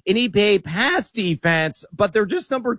in EPA pass defense, but they're just number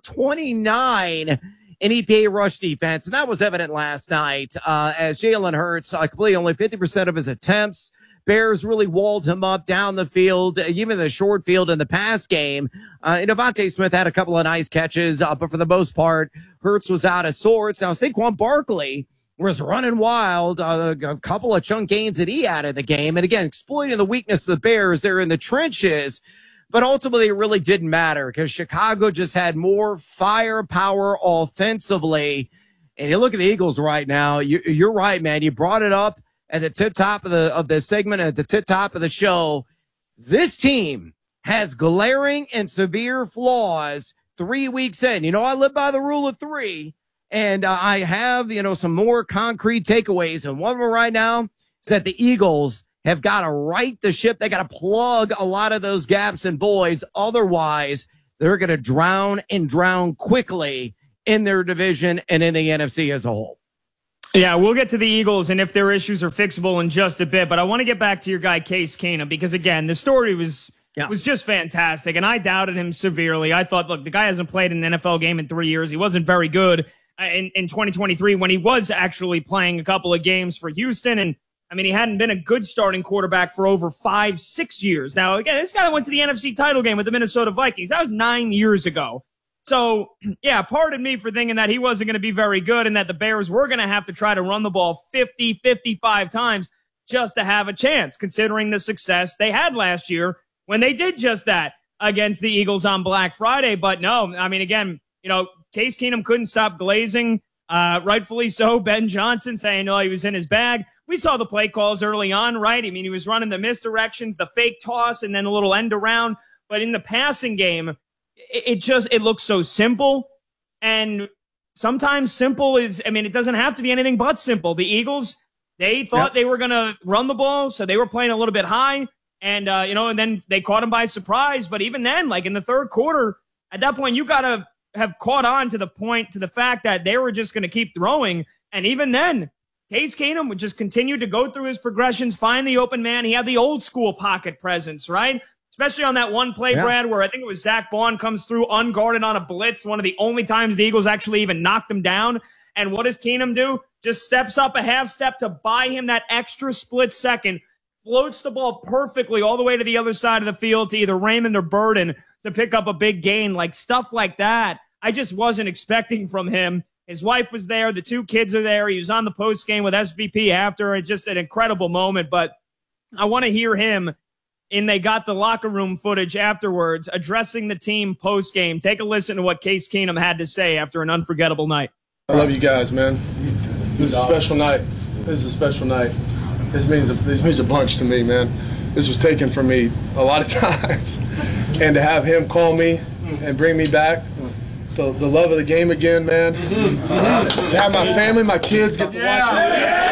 29 in EPA rush defense. And that was evident last night as Jalen Hurts completed only 50% of his attempts. Bears really walled him up down the field, even the short field in the pass game. Devontae Smith had a couple of nice catches, but for the most part, Hurts was out of sorts. Now, Saquon Barkley was running wild, a couple of chunk gains that he had in the game. And again, exploiting the weakness of the Bears there in the trenches. But ultimately, it really didn't matter because Chicago just had more firepower offensively. And you look at the Eagles right now. You're right, man. You brought it up at the tip top of the segment, at the tip top of the show. This team has glaring and severe flaws 3 weeks in. I live by the rule of three. And I have, some more concrete takeaways. And one of them right now is that the Eagles have got to right the ship. They got to plug a lot of those gaps and voids. Otherwise, they're going to drown quickly in their division and in the NFC as a whole. Yeah, we'll get to the Eagles and if their issues are fixable in just a bit. But I want to get back to your guy, Case Keenum, because, again, the story was just fantastic. And I doubted him severely. I thought, look, the guy hasn't played an NFL game in 3 years. He wasn't very good in 2023 when he was actually playing a couple of games for Houston. And I mean, he hadn't been a good starting quarterback for over 5-6 years. Now, again, this guy went to the NFC title game with the Minnesota Vikings. That was 9 years ago. So, yeah, pardon me for thinking that he wasn't going to be very good and that the Bears were going to have to try to run the ball 50, 55 times just to have a chance, considering the success they had last year when they did just that against the Eagles on Black Friday. But no, I mean, again, Case Keenum couldn't stop glazing. Rightfully so. Ben Johnson saying, no, he was in his bag. We saw the play calls early on, right? I mean, he was running the misdirections, the fake toss, and then a little end around. But in the passing game, it looks so simple. And sometimes simple it doesn't have to be anything but simple. The Eagles, they thought they were going to run the ball, so they were playing a little bit high. And, and then they caught him by surprise. But even then, like in the third quarter, at that point, you got to have caught on to the fact that they were just going to keep throwing. And even then, Case Keenum would just continue to go through his progressions, find the open man. He had the old school pocket presence, right? Especially on that one play, Brad, where I think it was Zach Bond comes through unguarded on a blitz. One of the only times the Eagles actually even knocked him down. And what does Keenum do? Just steps up a half step to buy him that extra split second, floats the ball perfectly all the way to the other side of the field to either Raymond or Burden to pick up a big gain. Like stuff like that, I just wasn't expecting from him. His wife was there. The two kids are there. He was on the post game with SVP after. It's just an incredible moment. But I want to hear him they got the locker room footage afterwards addressing the team post game. Take a listen to what Case Keenum had to say after an unforgettable night. I love you guys, man. This is a special night. This is a special night. This means a bunch to me, man. This was taken from me a lot of times. And to have him call me and bring me back, the love of the game again, man. To have my family, my kids get to watch me.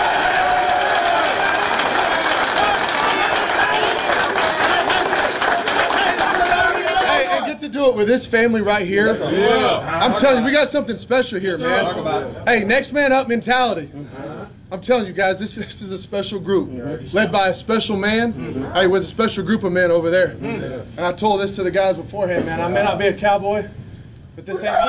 To do it with this family right here. I'm telling you, we got something special here, man. Hey, next man up mentality. I'm telling you guys, this is a special group led by a special man. Hey, with a special group of men over there. And I told this to the guys beforehand, man. I may not be a cowboy, but this ain't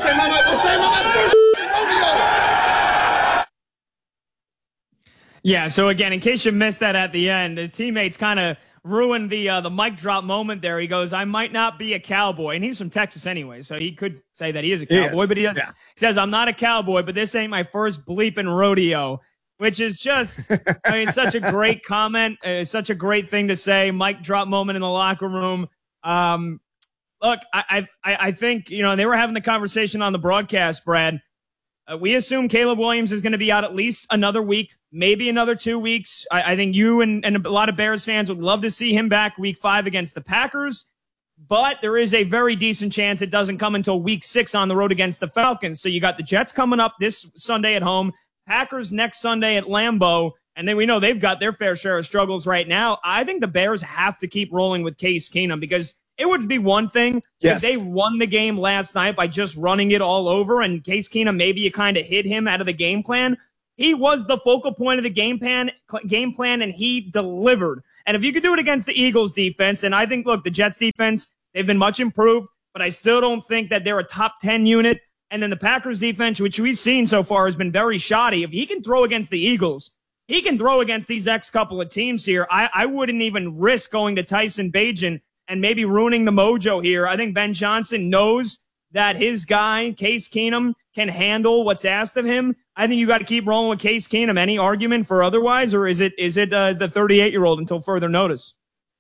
Yeah, so again, in case you missed that at the end, the teammates kind of ruined the mic drop moment there. He goes, I might not be a cowboy. And he's from Texas anyway, so he could say that he is a cowboy, but he doesn't. Yeah. He says, I'm not a cowboy, but this ain't my first bleeping rodeo, which is just, such a great comment. Such a great thing to say. Mic drop moment in the locker room. Look, I think, they were having the conversation on the broadcast, Brad. We assume Caleb Williams is going to be out at least another week, maybe another 2 weeks. I think you and a lot of Bears fans would love to see him back week 5 against the Packers. But there is a very decent chance it doesn't come until week 6 on the road against the Falcons. So you got the Jets coming up this Sunday at home, Packers next Sunday at Lambeau, and then we know they've got their fair share of struggles right now. I think the Bears have to keep rolling with Case Keenum because it would be one thing if they won the game last night by just running it all over and Case Keenum, maybe you kind of hid him out of the game plan. He was the focal point of the game plan, and he delivered. And if you could do it against the Eagles defense, and I think, look, the Jets defense, they've been much improved, but I still don't think that they're a top 10 unit. And then the Packers defense, which we've seen so far, has been very shoddy. If he can throw against the Eagles, he can throw against these next couple of teams here. I wouldn't even risk going to Tyson Bagent and maybe ruining the mojo here. I think Ben Johnson knows that his guy, Case Keenum, can handle what's asked of him. I think you got to keep rolling with Case Keenum. Any argument for otherwise, or is it the 38-year-old until further notice?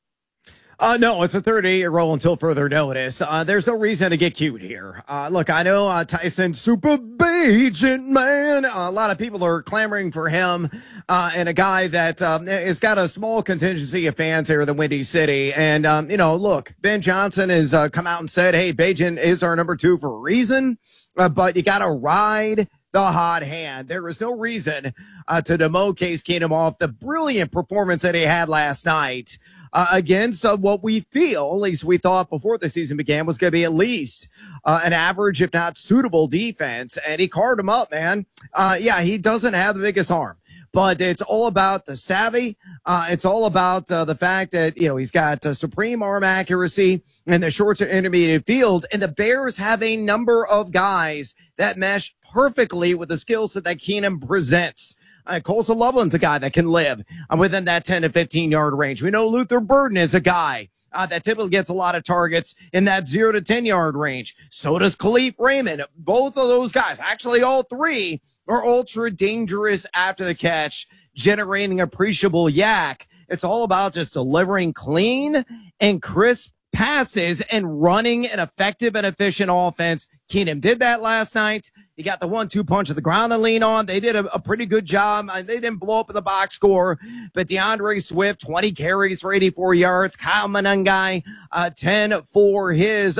No, it's a 38-year-old until further notice. There's no reason to get cute here. Look, I know Tyson, super Bagent, man. A lot of people are clamoring for him, and a guy that has got a small contingency of fans here in the Windy City. And, look, Ben Johnson has come out and said, hey, Bagent is our number 2 for a reason, but you got to ride the hot hand. There is no reason to demote Case Keenum off the brilliant performance that he had last night against what we feel, at least we thought before the season began, was going to be at least an average, if not suitable defense. And he carved him up, man. He doesn't have the biggest arm, but it's all about the savvy. It's all about the fact that, he's got supreme arm accuracy in the short to intermediate field. And the Bears have a number of guys that mesh perfectly with the skill set that Keenum presents. Colson Loveland's a guy that can live within that 10 to 15 yard range. We know Luther Burden is a guy that typically gets a lot of targets in that 0 to 10 yard range. So does Khalif Raymond. Both of those guys, actually all three, are ultra dangerous after the catch, generating appreciable yak. It's all about just delivering clean and crisp passes and running an effective and efficient offense. Keenum did that last night. He got the 1-2 punch of the ground to lean on. They did a pretty good job. They didn't blow up in the box score, but DeAndre Swift, 20 carries for 84 yards. Kyle Monangai, 10 for his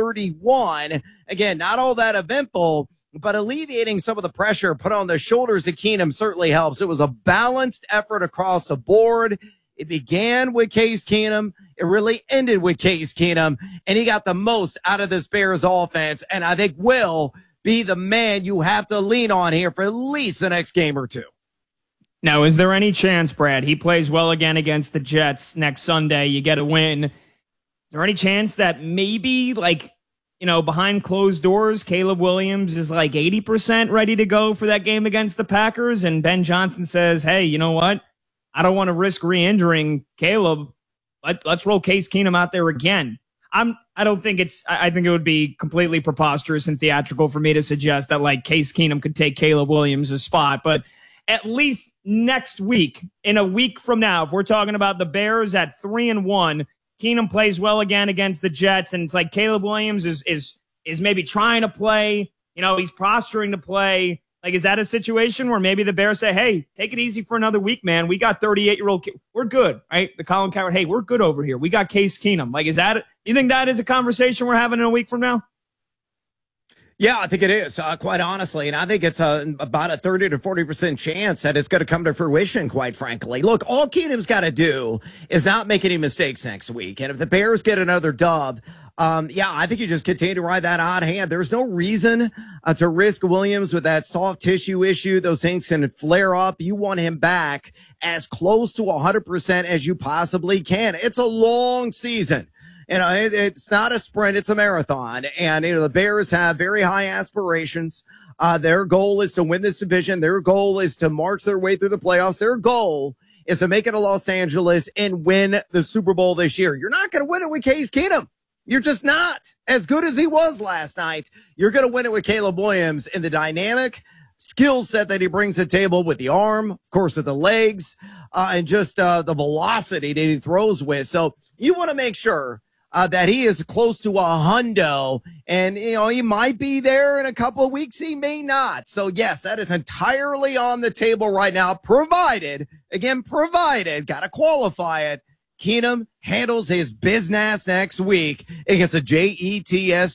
31. Again, not all that eventful, but alleviating some of the pressure put on the shoulders of Keenum certainly helps. It was a balanced effort across the board. It began with Case Keenum. It really ended with Case Keenum, and he got the most out of this Bears offense, and I think will be the man you have to lean on here for at least the next game or two. Now, is there any chance, Brad, he plays well again against the Jets next Sunday, you get a win? Is there any chance that maybe, behind closed doors, Caleb Williams is 80% ready to go for that game against the Packers, and Ben Johnson says, hey, you know what? I don't want to risk re-injuring Caleb. Let's roll Case Keenum out there again. I think it would be completely preposterous and theatrical for me to suggest that Case Keenum could take Caleb Williams' spot. But at least next week, in a week from now, if we're talking about the Bears at 3-1, Keenum plays well again against the Jets, and it's Caleb Williams is maybe trying to play. He's posturing to play. Is that a situation where maybe the Bears say, hey, take it easy for another week, man. We got 38-year-old. We're good, right? The Colin Cowherd, hey, we're good over here. We got Case Keenum. You think that is a conversation we're having in a week from now? Yeah, I think it is, quite honestly. And I think it's about a 30 to 40% chance that it's going to come to fruition, quite frankly. Look, all Keenum's got to do is not make any mistakes next week. And if the Bears get another dub, I think you just continue to ride that hot hand. There's no reason to risk Williams with that soft tissue issue. Those things can flare up. You want him back as close to 100% as you possibly can. It's a long season. It's not a sprint, it's a marathon. And, the Bears have very high aspirations. Their goal is to win this division. Their goal is to march their way through the playoffs. Their goal is to make it to Los Angeles and win the Super Bowl this year. You're not going to win it with Case Keenum. You're just not. As good as he was last night, you're going to win it with Caleb Williams in the dynamic skill set that he brings to the table with the arm, of course, with the legs, and just the velocity that he throws with. So you want to make sure that he is close to a hundo, and, he might be there in a couple of weeks. He may not. So, yes, that is entirely on the table right now, provided, got to qualify it, Keenum handles his business next week against the Jets.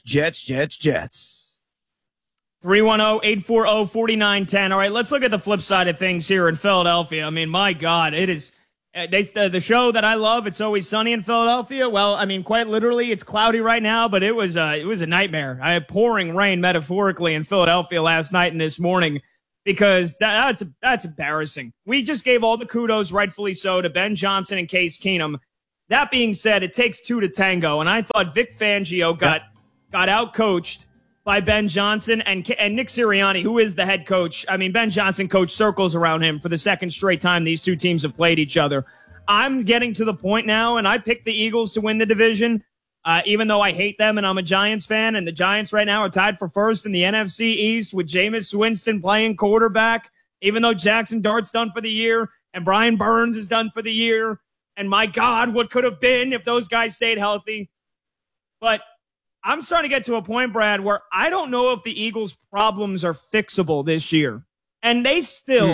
310-840-4910. All right, let's look at the flip side of things here in Philadelphia. I mean, my God, it is the show that I love. It's Always Sunny in Philadelphia. Well, I mean, quite literally, it's cloudy right now, but it was a nightmare. I had pouring rain metaphorically in Philadelphia last night and this morning. because that's embarrassing. We just gave all the kudos, rightfully so, to Ben Johnson and Case Keenum. That being said, it takes two to tango, and I thought Vic Fangio got out-coached by Ben Johnson and Nick Sirianni, who is the head coach. I mean, Ben Johnson coached circles around him for the second straight time these two teams have played each other. I'm getting to the point now, and I picked the Eagles to win the division, even though I hate them and I'm a Giants fan, and the Giants right now are tied for first in the NFC East with Jameis Winston playing quarterback, even though Jackson Dart's done for the year and Brian Burns is done for the year. And my God, what could have been if those guys stayed healthy? But I'm starting to get to a point, Brad, where I don't know if the Eagles' problems are fixable this year. And they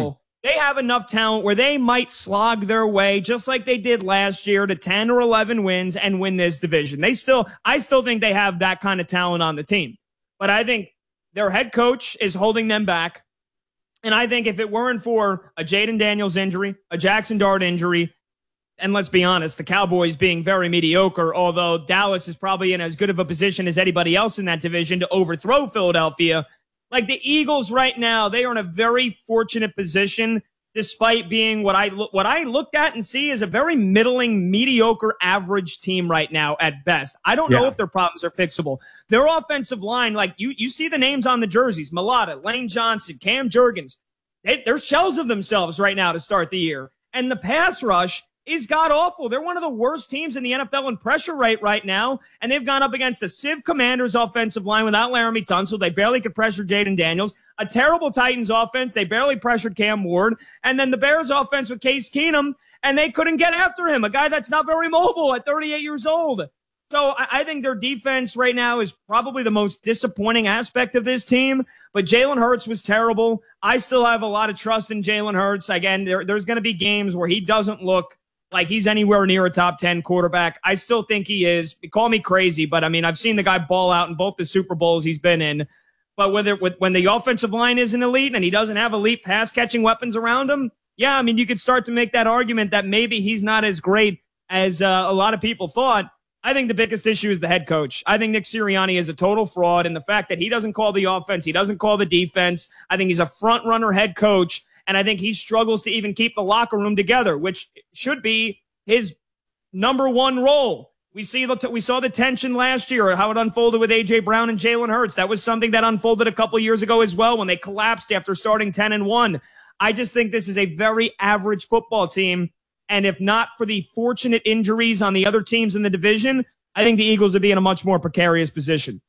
have enough talent where they might slog their way, just like they did last year, to 10 or 11 wins and win this division. I still think they have that kind of talent on the team. But I think their head coach is holding them back. And I think if it weren't for a Jaden Daniels injury, a Jackson Dart injury, and let's be honest, the Cowboys being very mediocre, although Dallas is probably in as good of a position as anybody else in that division to overthrow Philadelphia. Like the Eagles right now, they are in a very fortunate position, despite being what I looked at and see as a very middling, mediocre, average team right now at best. I don't know if their problems are fixable. Their offensive line, like you see the names on the jerseys, Mailata, Lane Johnson, Cam Jurgens. They're shells of themselves right now to start the year. And the pass rush is god-awful. They're one of the worst teams in the NFL in pressure rate right now, and they've gone up against a Civ Commanders offensive line without Laramie Tunsil. They barely could pressure Jaden Daniels. A terrible Titans offense. They barely pressured Cam Ward. And then the Bears offense with Case Keenum, and they couldn't get after him, a guy that's not very mobile at 38 years old. So I think their defense right now is probably the most disappointing aspect of this team. But Jalen Hurts was terrible. I still have a lot of trust in Jalen Hurts. Again, there's going to be games where he doesn't look like he's anywhere near a top 10 quarterback. I still think he is. Call me crazy, but I mean, I've seen the guy ball out in both the Super Bowls he's been in. But when the offensive line isn't elite and he doesn't have elite pass catching weapons around him, yeah, I mean, you could start to make that argument that maybe he's not as great as a lot of people thought. I think the biggest issue is the head coach. I think Nick Sirianni is a total fraud, and the fact that he doesn't call the offense, he doesn't call the defense. I think he's a front runner head coach. And I think he struggles to even keep the locker room together, which should be his number one role. We saw the tension last year, how it unfolded with A.J. Brown and Jalen Hurts. That was something that unfolded a couple years ago as well when they collapsed after starting 10-1. I just think this is a very average football team. And if not for the fortunate injuries on the other teams in the division, I think the Eagles would be in a much more precarious position.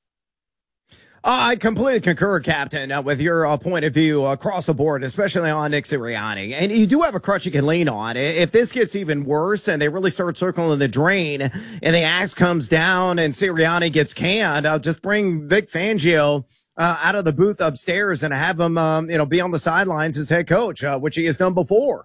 I completely concur, Captain, with your point of view across the board, especially on Nick Sirianni. And you do have a crutch you can lean on. If this gets even worse and they really start circling the drain and the axe comes down and Sirianni gets canned, I'll just bring Vic Fangio out of the booth upstairs and have him, be on the sidelines as head coach, which he has done before.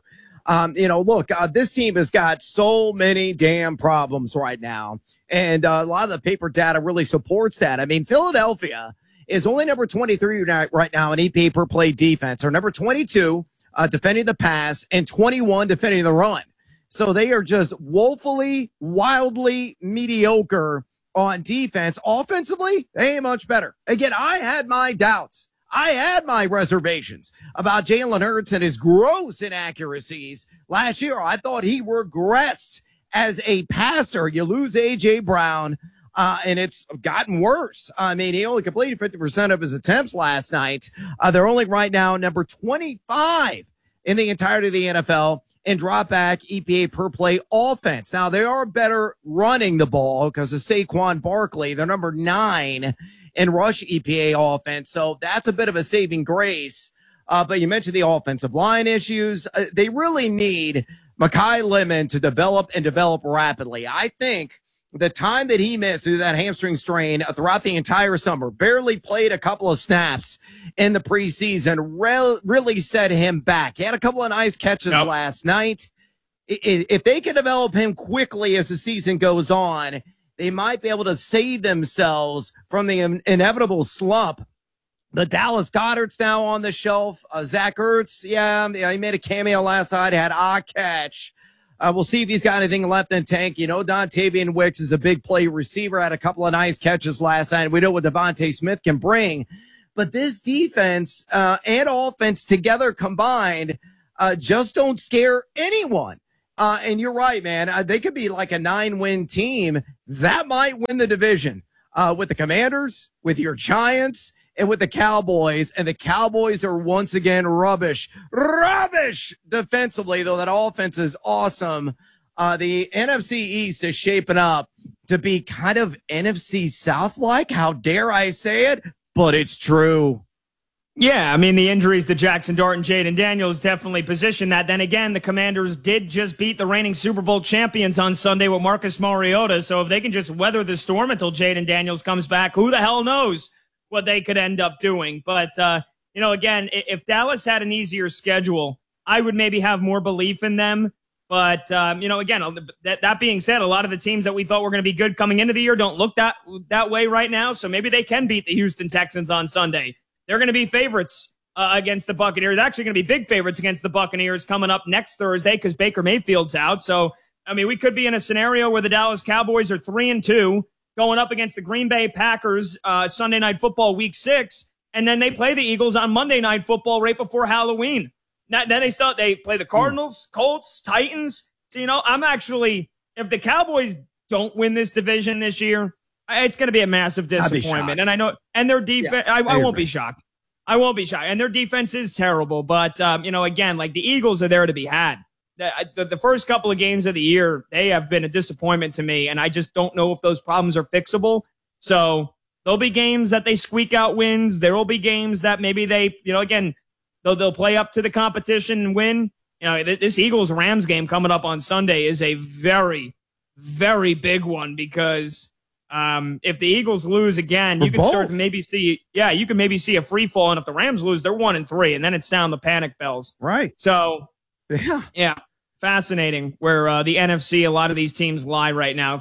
This team has got so many damn problems right now. And a lot of the paper data really supports that. I mean, Philadelphia is only number 23 right now in EPA per play defense, or number 22 defending the pass, and 21 defending the run. So they are just woefully, wildly mediocre on defense. Offensively, they ain't much better. Again, I had my doubts. I had my reservations about Jalen Hurts and his gross inaccuracies last year. I thought he regressed as a passer. You lose A.J. Brown, and it's gotten worse. I mean, he only completed 50% of his attempts last night. They're only right now number 25 in the entirety of the NFL in drop back EPA per play offense. Now, they are better running the ball because of Saquon Barkley. They're number 9 in rush EPA offense. So that's a bit of a saving grace. But you mentioned the offensive line issues. They really need Mekhi Lemon to develop rapidly. I think the time that he missed through that hamstring strain throughout the entire summer, barely played a couple of snaps in the preseason, really set him back. He had a couple of nice catches last night. If they can develop him quickly as the season goes on, they might be able to save themselves from the inevitable slump. The Dallas Goedert's now on the shelf. Zach Ertz, he made a cameo last night, had a catch. We'll see if he's got anything left in tank. You know, Dontavian Wicks is a big play receiver, had a couple of nice catches last night. We know what Devontae Smith can bring. but this defense and offense together combined just don't scare anyone. And you're right, man. They could be like a 9-win team that might win the division with the Commanders, with your Giants, and with the Cowboys. And the Cowboys are once again rubbish defensively, though that offense is awesome. The NFC East is shaping up to be kind of NFC South-like. How dare I say it? But it's true. Yeah, I mean, the injuries to Jackson Dart and Jaden Daniels definitely position that. Then again, the Commanders did just beat the reigning Super Bowl champions on Sunday with Marcus Mariota. So if they can just weather the storm until Jaden Daniels comes back, who the hell knows what they could end up doing. But, again, if Dallas had an easier schedule, I would maybe have more belief in them. But, again, that being said, a lot of the teams that we thought were going to be good coming into the year don't look that way right now. So maybe they can beat the Houston Texans on Sunday. They're going to be favorites against the Buccaneers. Actually going to be big favorites against the Buccaneers coming up next Thursday because Baker Mayfield's out. So, I mean, we could be in a scenario where the Dallas Cowboys are 3-2 going up against the Green Bay Packers Sunday Night Football Week 6. And then they play the Eagles on Monday Night Football right before Halloween. Then they play the Cardinals, Colts, Titans. So, I'm actually, if the Cowboys don't win this division this year, it's going to be a massive disappointment. And I know, and their defense, I won't be shocked. I won't be shocked. And their defense is terrible. But, again, like the Eagles are there to be had. The first couple of games of the year, they have been a disappointment to me. And I just don't know if those problems are fixable. So there'll be games that they squeak out wins. There will be games that maybe they, again, they'll play up to the competition and win. This Eagles-Rams game coming up on Sunday is a very, very big one because if the Eagles lose again, you can start to maybe see, you can maybe see a free fall. And if the Rams lose, they're 1-3, and then it's sound the panic bells. Right. So, yeah, fascinating where the NFC, a lot of these teams lie right now.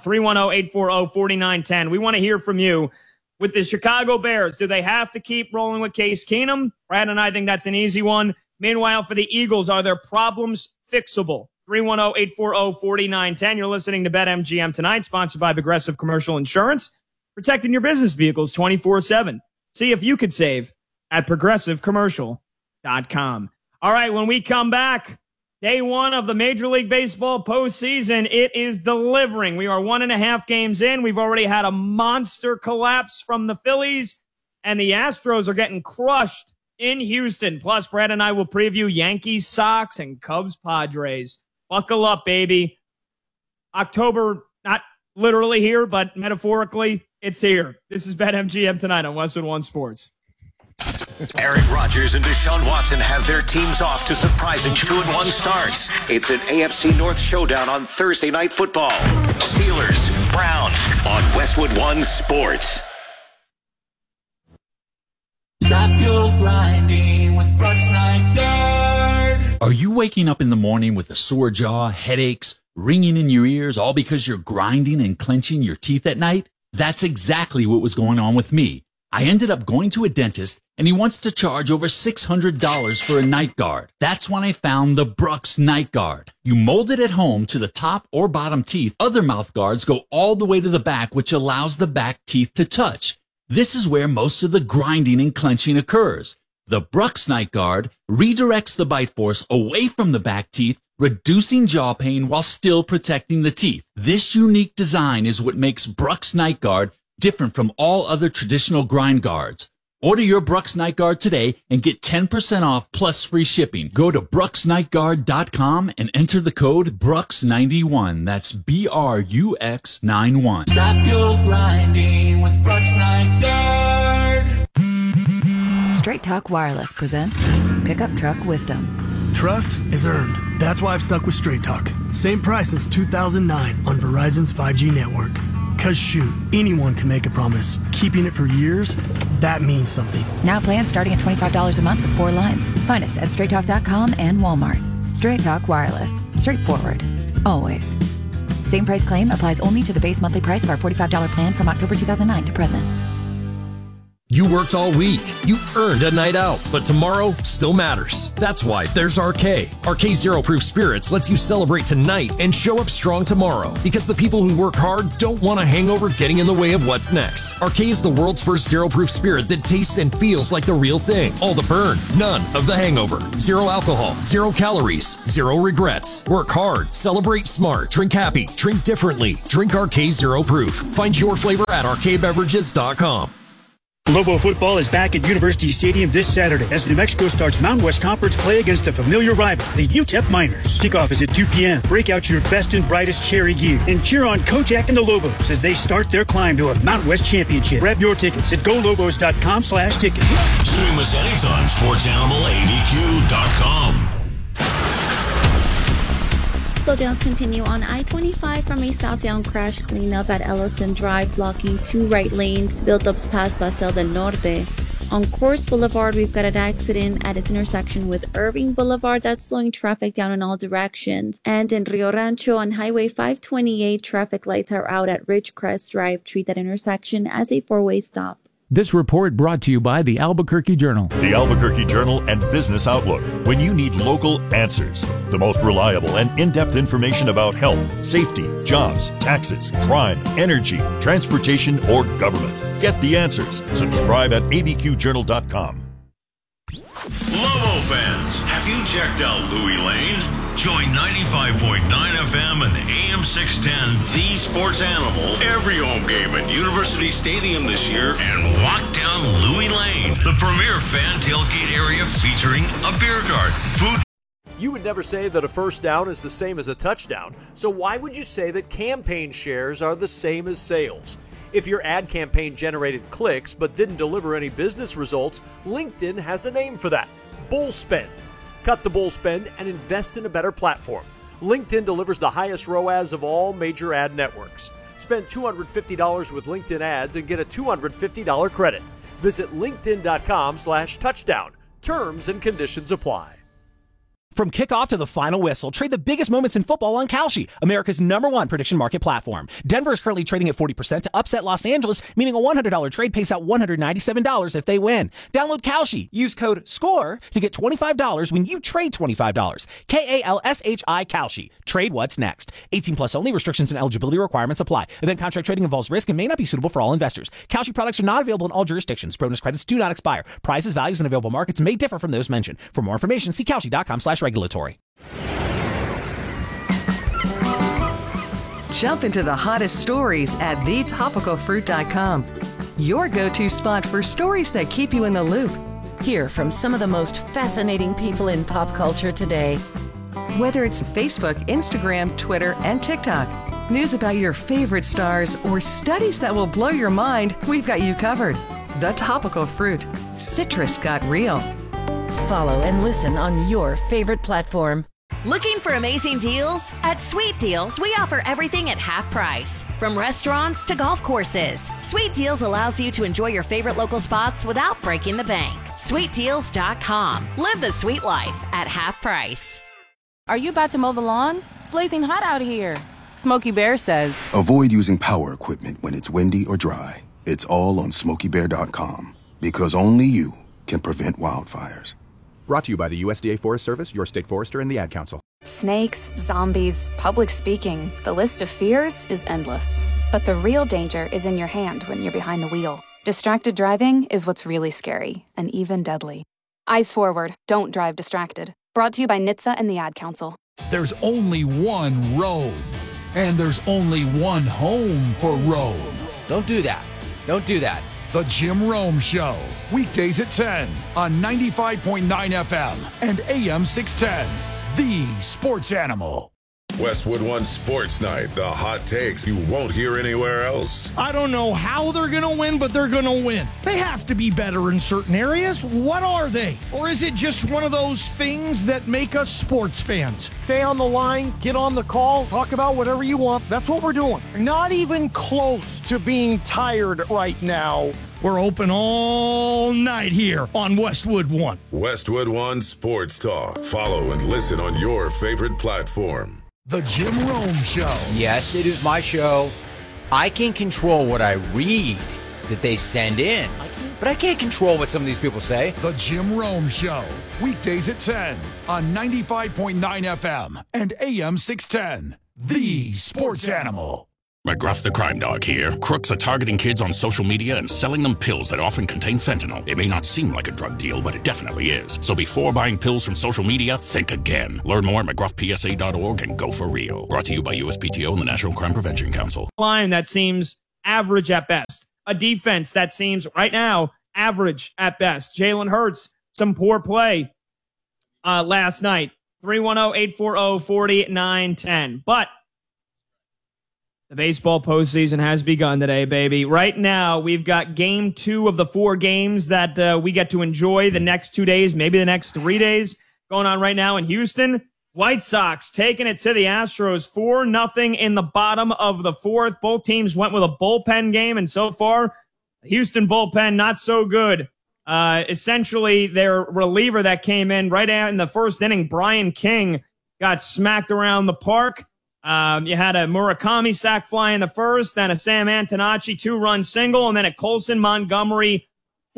310-840-4910. We want to hear from you. With the Chicago Bears, do they have to keep rolling with Case Keenum? Brad and I think that's an easy one. Meanwhile, for the Eagles, are their problems fixable? 310-840-4910. You're listening to BetMGM tonight, sponsored by Progressive Commercial Insurance, protecting your business vehicles 24/7. See if you could save at progressivecommercial.com. All right, when we come back, day one of the Major League Baseball postseason, it is delivering. We are 1.5 games in. We've already had a monster collapse from the Phillies, and the Astros are getting crushed in Houston. Plus, Brad and I will preview Yankees, Sox, and Cubs, Padres. Buckle up, baby. October, not literally here, but metaphorically, it's here. This is BetMGM tonight on Westwood One Sports. Aaron Rodgers and Deshaun Watson have their teams off to surprising 2-1 starts. It's an AFC North showdown on Thursday Night Football. Steelers, Browns on Westwood One Sports. Stop your grinding with Brooks Nygaard. Are you waking up in the morning with a sore jaw, headaches, ringing in your ears, all because you're grinding and clenching your teeth at night? That's exactly what was going on with me. I ended up going to a dentist, and he wants to charge over $600 for a night guard. That's when I found the Brooks Night Guard. You mold it at home to the top or bottom teeth. Other mouth guards go all the way to the back, which allows the back teeth to touch. This is where most of the grinding and clenching occurs. The Brooks Night Guard redirects the bite force away from the back teeth, reducing jaw pain while still protecting the teeth. This unique design is what makes Brooks Night Guard different from all other traditional grind guards. Order your Brooks Night Guard today and get 10% off plus free shipping. Go to brooksnightguard.com and enter the code Brooks91. That's BRUX91. Stop your grinding with Brooks Nygaard. Straight Talk Wireless presents Pickup Truck Wisdom. Trust is earned. That's why I've stuck with Straight Talk. Same price since 2009 on Verizon's 5G network. Cause shoot, anyone can make a promise. Keeping it for years, that means something. Now plans starting at $25 a month with 4 lines. Find us at straighttalk.com and Walmart. Straight Talk Wireless. Straightforward. Always. Same price claim applies only to the base monthly price of our $45 plan from October 2009 to present. You worked all week. You earned a night out, but tomorrow still matters. That's why there's RK. RK Zero Proof Spirits lets you celebrate tonight and show up strong tomorrow, because the people who work hard don't want a hangover getting in the way of what's next. RK is the world's first zero proof spirit that tastes and feels like the real thing. All the burn, none of the hangover. Zero alcohol, 0 calories, 0 regrets. Work hard, celebrate smart, drink happy, drink differently. Drink RK Zero Proof. Find your flavor at rkbeverages.com. Lobo football is back at University Stadium this Saturday as New Mexico starts Mountain West Conference play against a familiar rival, the UTEP Miners. Kickoff is at 2 p.m. Break out your best and brightest cherry gear and cheer on Kojak and the Lobos as they start their climb to a Mountain West championship. Grab your tickets at golobos.com/tickets. Stream us anytime, SportsAnimalABQ.com. Slowdowns continue on I-25 from a southbound crash cleanup at Ellison Drive, blocking 2 right lanes. Build-ups past Basel del Norte. On Coors Boulevard, we've got an accident at its intersection with Irving Boulevard that's slowing traffic down in all directions. And in Rio Rancho on Highway 528, traffic lights are out at Ridgecrest Drive. Treat that intersection as a 4-way stop. This report brought to you by the Albuquerque Journal. The Albuquerque Journal and Business Outlook. When you need local answers, the most reliable and in-depth information about health, safety, jobs, taxes, crime, energy, transportation, or government. Get the answers. Subscribe at abqjournal.com. Lobo fans, have you checked out Louis Lane? Join 95.9 FM and AM 610, The Sports Animal, every home game at University Stadium this year, and walk down Louis Lane, the premier fan tailgate area featuring a beer garden, food. You would never say that a first down is the same as a touchdown, so why would you say that campaign shares are the same as sales? If your ad campaign generated clicks but didn't deliver any business results, LinkedIn has a name for that: bull spend. Cut the bull spend and invest in a better platform. LinkedIn delivers the highest ROAS of all major ad networks. Spend $250 with LinkedIn ads and get a $250 credit. Visit linkedin.com/touchdown. Terms and conditions apply. From kickoff to the final whistle, trade the biggest moments in football on Kalshi, America's #1 prediction market platform. Denver is currently trading at 40% to upset Los Angeles, meaning a $100 trade pays out $197 if they win. Download Kalshi. Use code SCORE to get $25 when you trade $25. KALSHI Kalshi. Trade what's next. 18 plus only. Restrictions and eligibility requirements apply. Event contract trading involves risk and may not be suitable for all investors. Kalshi products are not available in all jurisdictions. Bonus credits do not expire. Prices, values, and available markets may differ from those mentioned. For more information, see Kalshi.com/regulatory. Jump into the hottest stories at thetopicalfruit.com. Your go-to spot for stories that keep you in the loop. Hear from some of the most fascinating people in pop culture today. Whether it's Facebook, Instagram, Twitter, and TikTok, news about your favorite stars, or studies that will blow your mind, we've got you covered. The Topical Fruit. Citrus got real. Follow and listen on your favorite platform. Looking for amazing deals? At Sweet Deals, we offer everything at half price. From restaurants to golf courses, Sweet Deals allows you to enjoy your favorite local spots without breaking the bank. SweetDeals.com. Live the sweet life at half price. Are you about to mow the lawn? It's blazing hot out here. Smokey Bear says, avoid using power equipment when it's windy or dry. It's all on SmokeyBear.com, because only you can prevent wildfires. Brought to you by the USDA Forest Service, your state forester, and the Ad Council. Snakes, zombies, public speaking. The list of fears is endless. But the real danger is in your hand when you're behind the wheel. Distracted driving is what's really scary and even deadly. Eyes forward. Don't drive distracted. Brought to you by NHTSA and the Ad Council. There's only one road, and there's only one home for Rome. Don't do that. Don't do that. The Jim Rome Show, weekdays at 10 on 95.9 FM and AM 610. The Sports Animal. Westwood One Sports Night, the hot takes you won't hear anywhere else. I don't know how they're going to win, but they're going to win. They have to be better in certain areas. What are they? Or is it just one of those things that make us sports fans? Stay on the line, get on the call, talk about whatever you want. That's what we're doing. Not even close to being tired right now. We're open all night here on Westwood One. Westwood One Sports Talk. Follow and listen on your favorite platform. The Jim Rome Show. Yes, it is my show. I can control what I read that they send in. but I can't control what some of these people say. The Jim Rome Show, weekdays at 10 on 95.9 FM and AM 610. The Sports Animal. McGruff the Crime Dog here. Crooks are targeting kids on social media and selling them pills that often contain fentanyl. It may not seem like a drug deal, but it definitely is. So before buying pills from social media, think again. Learn more at McGruffPSA.org and go for real. Brought to you by USPTO and the National Crime Prevention Council. Line that seems average at best. A defense that seems, right now, average at best. Jalen Hurts, some poor play last night. 310-840-4910. But the baseball postseason has begun today, baby. Right now, we've got game 2 of the 4 games that we get to enjoy the next 2 days, maybe the next 3 days, going on right now in Houston. White Sox taking it to the Astros 4-0 in the bottom of the 4th. Both teams went with a bullpen game, and so far, the Houston bullpen not so good. Essentially, their reliever that came in right out in the first inning, Brian King, got smacked around the park. You had a Murakami sac fly in the first, then a Sam Antonacci 2-run single, and then a Colson Montgomery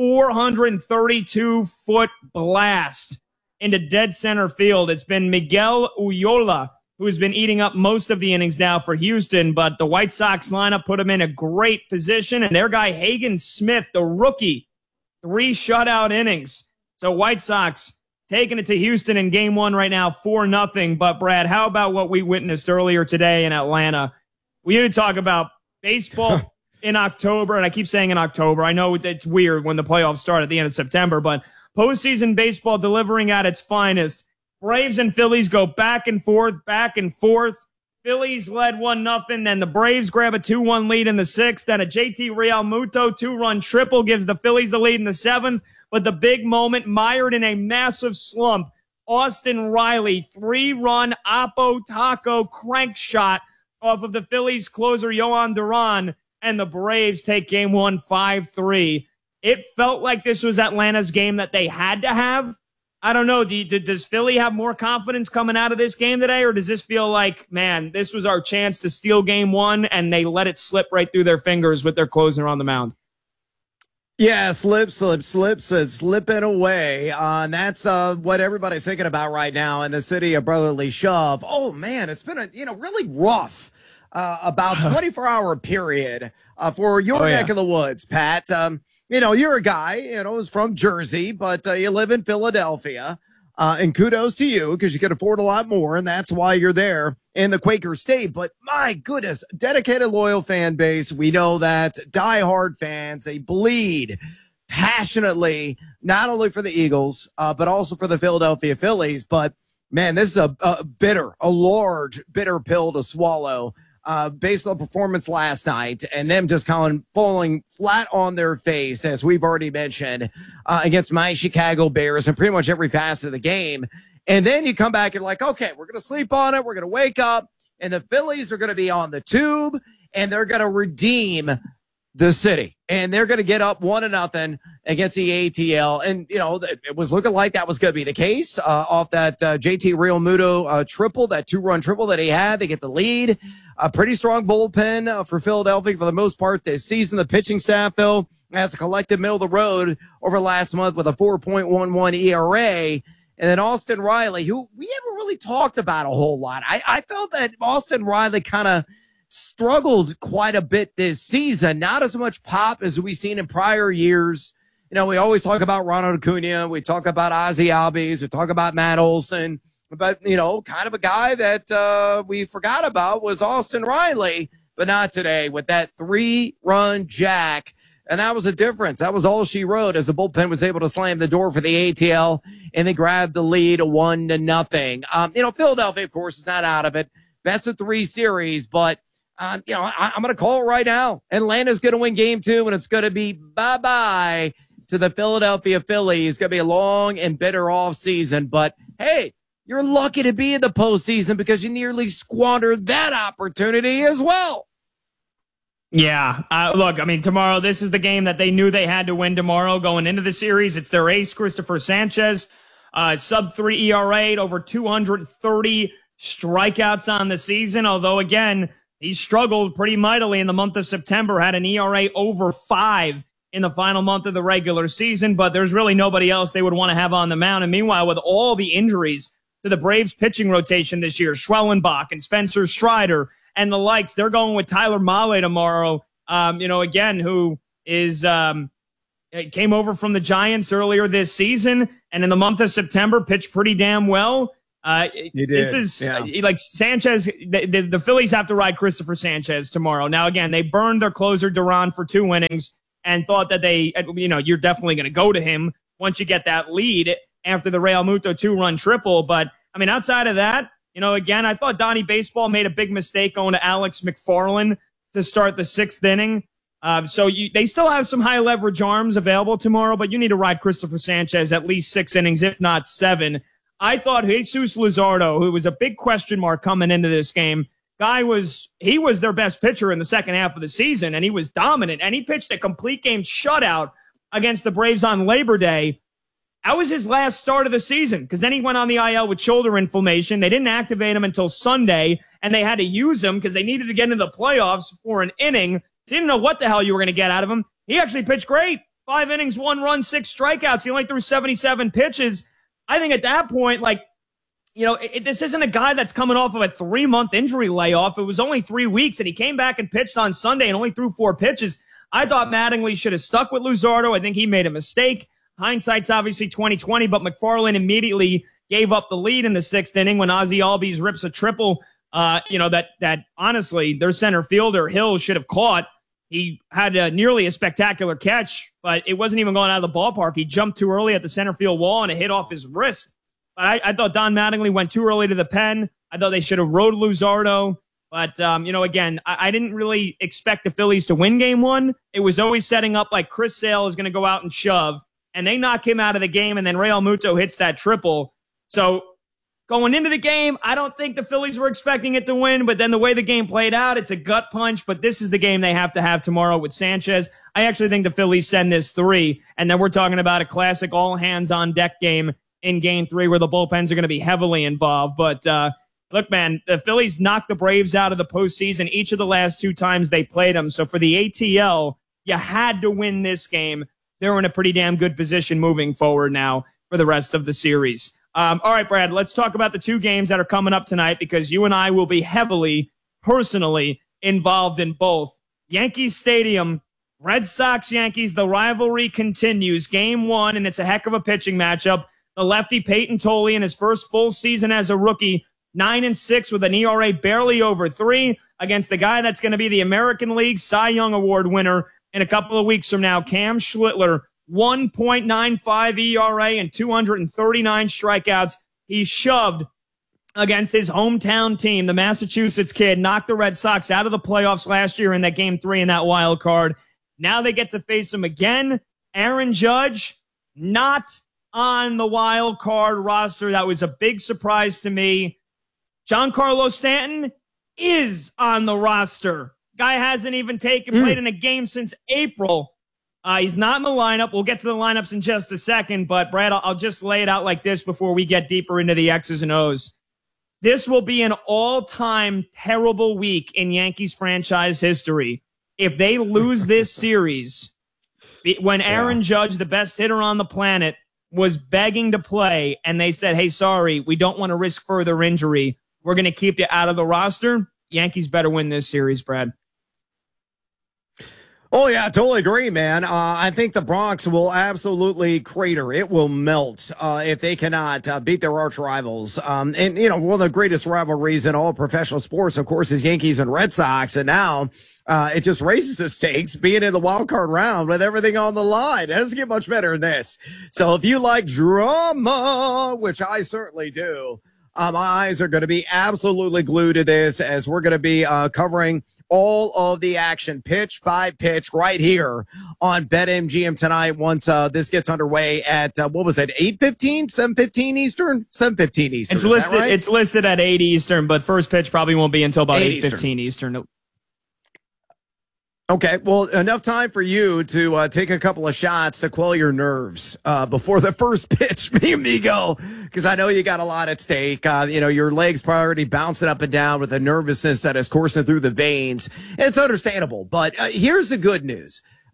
432-foot blast into dead center field. It's been Miguel Ulloa who's been eating up most of the innings now for Houston, but the White Sox lineup put him in a great position, and their guy Hagen Smith, the rookie, 3 shutout innings. So White Sox taking it to Houston in game 1 right now, 4-0. But, Brad, how about what we witnessed earlier today in Atlanta? We need to talk about baseball in October, and I keep saying in October. I know it's weird when the playoffs start at the end of September, but postseason baseball delivering at its finest. Braves and Phillies go back and forth, back and forth. Phillies led 1-0, then the Braves grab a 2-1 lead in the 6th, then a JT Realmuto 2-run triple gives the Phillies the lead in the 7th. But the big moment, mired in a massive slump, Austin Riley, 3-run Oppo Taco crank shot off of the Phillies closer, Yohan Duran, and the Braves take game 1 5-3. It felt like this was Atlanta's game that they had to have. I don't know. Does Philly have more confidence coming out of this game today, or does this feel like, man, this was our chance to steal game 1, and they let it slip right through their fingers with their closer on the mound? Yeah, slipping away. That's what everybody's thinking about right now in the city of brotherly shove. Oh, man, it's been a really rough about 24-hour period for your neck of the woods, Pat. You're a guy, who's from Jersey, but you live in Philadelphia. And kudos to you because you can afford a lot more, and that's why you're there in the Quaker State. But my goodness, dedicated, loyal fan base. We know that diehard fans, they bleed passionately, not only for the Eagles, but also for the Philadelphia Phillies. But man, this is a large, bitter pill to swallow. Based on the performance last night and them just falling flat on their face, as we've already mentioned, against my Chicago Bears in pretty much every facet of the game. And then you come back and like, okay, we're going to sleep on it. We're going to wake up, and the Phillies are going to be on the tube, and they're going to redeem the city. And they're going to get up 1-0 against the ATL. And, it was looking like that was going to be the case off that JT Realmuto triple, that 2-run triple that he had. They get the lead. A pretty strong bullpen for Philadelphia for the most part this season. The pitching staff, though, has a collective middle of the road over last month with a 4.11 ERA. And then Austin Riley, who we haven't really talked about a whole lot. I felt that Austin Riley kind of struggled quite a bit this season. Not as much pop as we've seen in prior years. We always talk about Ronald Acuna. We talk about Ozzie Albies. We talk about Matt Olson. But, kind of a guy that we forgot about was Austin Riley, but not today with that 3-run jack. And that was a difference. That was all she wrote as the bullpen was able to slam the door for the ATL, and they grabbed the lead 1-0. Philadelphia, of course, is not out of it. Best of 3 series, but, I'm going to call it right now. Atlanta's going to win game 2, and it's going to be bye-bye to the Philadelphia Phillies. It's going to be a long and bitter off season, but hey, you're lucky to be in the postseason because you nearly squandered that opportunity as well. Yeah. Look, tomorrow, this is the game that they knew they had to win tomorrow going into the series. It's their ace, Christopher Sanchez, sub-3 ERA, over 230 strikeouts on the season. Although, again, he struggled pretty mightily in the month of September, had an ERA over 5 in the final month of the regular season, but there's really nobody else they would want to have on the mound. And meanwhile, with all the injuries to the Braves pitching rotation this year, Schwellenbach and Spencer Strider and the likes, they're going with Tyler Mahle tomorrow, again, who is came over from the Giants earlier this season, and in the month of September pitched pretty damn well. This is like Sanchez. The Phillies have to ride Christopher Sanchez tomorrow. Now, again, they burned their closer Duran for 2 innings and thought that you're definitely going to go to him once you get that lead after the Real Muto 2-run triple. But I mean, outside of that, again, I thought Donnie Baseball made a big mistake going to Alex McFarland to start the 6th inning. So they still have some high leverage arms available tomorrow, but you need to ride Christopher Sanchez at least 6 innings, if not 7. I thought Jesus Luzardo, who was a big question mark coming into this game, he was their best pitcher in the second half of the season, and he was dominant, and he pitched a complete game shutout against the Braves on Labor Day. That was his last start of the season, because then he went on the IL with shoulder inflammation. They didn't activate him until Sunday, and they had to use him because they needed to get into the playoffs for an inning. So you didn't know what the hell you were going to get out of him. He actually pitched great. 5 innings, 1 run, 6 strikeouts. He only threw 77 pitches. I think at that point, this isn't a guy that's coming off of a 3-month injury layoff. It was only 3 weeks, and he came back and pitched on Sunday and only threw 4 pitches. I thought Mattingly should have stuck with Luzardo. I think he made a mistake. Hindsight's obviously 20/20, but McFarland immediately gave up the lead in the 6th inning when Ozzie Albies rips a triple. That honestly, their center fielder Hill should have caught. He had nearly a spectacular catch, but it wasn't even going out of the ballpark. He jumped too early at the center field wall and it hit off his wrist. But I thought Don Mattingly went too early to the pen. I thought they should have rode Luzardo. But, again, I didn't really expect the Phillies to win game 1. It was always setting up like Chris Sale is going to go out and shove, and they knock him out of the game, and then Real Muto hits that triple. So going into the game, I don't think the Phillies were expecting it to win, but then the way the game played out, it's a gut punch, but this is the game they have to have tomorrow with Sanchez. I actually think the Phillies send this 3, and then we're talking about a classic all-hands-on-deck game in game 3 where the bullpens are going to be heavily involved. But look, man, the Phillies knocked the Braves out of the postseason each of the last 2 times they played them. So for the ATL, you had to win this game. They're in a pretty damn good position moving forward now for the rest of the series. All right, Brad, let's talk about the 2 games that are coming up tonight because you and I will be heavily, personally involved in both. Yankee Stadium, Red Sox-Yankees, the rivalry continues. Game 1, and it's a heck of a pitching matchup. The lefty Peyton Tolley in his first full season as a rookie, 9-6 with an ERA barely over 3 against the guy that's going to be the American League Cy Young Award winner in a couple of weeks from now, Cam Schlittler, 1.95 ERA and 239 strikeouts. He shoved against his hometown team, the Massachusetts kid, knocked the Red Sox out of the playoffs last year in that game 3 in that wild card. Now they get to face him again. Aaron Judge, not on the wild card roster. That was a big surprise to me. Giancarlo Stanton is on the roster. Guy hasn't even played in a game since April. He's not in the lineup. We'll get to the lineups in just a second, but Brad, I'll just lay it out like this before we get deeper into the X's and O's. This will be an all-time terrible week in Yankees franchise history. If they lose this series, when Aaron Judge, the best hitter on the planet, was begging to play, and they said, hey, sorry, we don't want to risk further injury. We're going to keep you out of the roster. Yankees better win this series, Brad. Oh, yeah, I totally agree, man. I think the Bronx will absolutely crater. It will melt if they cannot beat their arch rivals. And, one of the greatest rivalries in all professional sports, of course, is Yankees and Red Sox. And now it just raises the stakes being in the wild card round with everything on the line. It doesn't get much better than this. So if you like drama, which I certainly do, my eyes are going to be absolutely glued to this as we're going to be covering all of the action pitch by pitch right here on BetMGM tonight once this gets underway at, 8:15, 7:15 Eastern? 7:15 Eastern. It's listed, right? It's listed at 8 Eastern, but first pitch probably won't be until about 8:15 Eastern. Okay, well, enough time for you to take a couple of shots to quell your nerves before the first pitch, mi amigo, because I know you got a lot at stake. Your legs probably already bouncing up and down with the nervousness that is coursing through the veins. It's understandable, but here's the good news.